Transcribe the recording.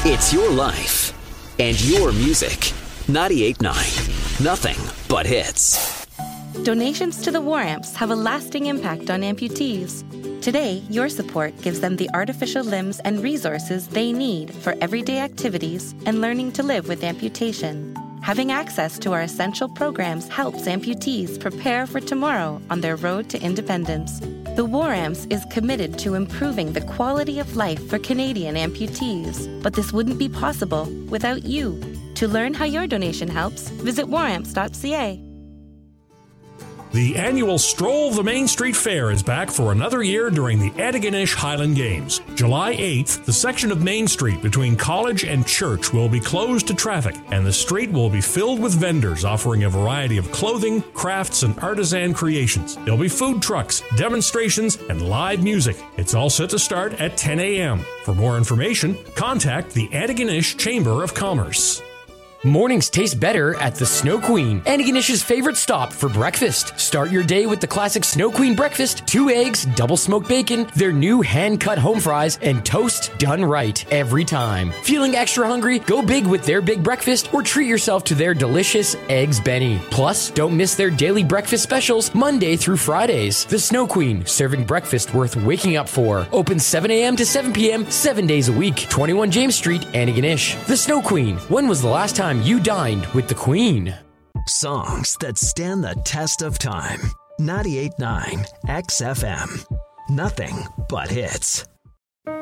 It's your life and your music. 98.9. Nothing but hits. Donations to the War Amps have a lasting impact on amputees. Today, your support gives them the artificial limbs and resources they need for everyday activities and learning to live with amputation. Having access to our essential programs helps amputees prepare for tomorrow on their road to independence. The War Amps is committed to improving the quality of life for Canadian amputees, but this wouldn't be possible without you. To learn how your donation helps, visit waramps.ca. The annual Stroll the Main Street Fair is back for another year during the Antigonish Highland Games. July 8th, the section of Main Street between College and Church will be closed to traffic, and the street will be filled with vendors offering a variety of clothing, crafts, and artisan creations. There'll be food trucks, demonstrations, and live music. It's all set to start at 10 a.m. For more information, contact the Antigonish Chamber of Commerce. Mornings taste better at the Snow Queen, Antigonish's favorite stop for breakfast. Start your day with the classic Snow Queen breakfast, 2 eggs, double smoked bacon, their new hand-cut home fries, and toast done right every time. Feeling extra hungry? Go big with their big breakfast or treat yourself to their delicious Eggs Benny. Plus, don't miss their daily breakfast specials Monday through Fridays. The Snow Queen, serving breakfast worth waking up for. Open 7 a.m. to 7 p.m., 7 days a week. 21 James Street, Antigonish. The Snow Queen. When was the last time you dined with the Queen? Songs that stand the test of time. 98.9 XFM. Nothing but hits.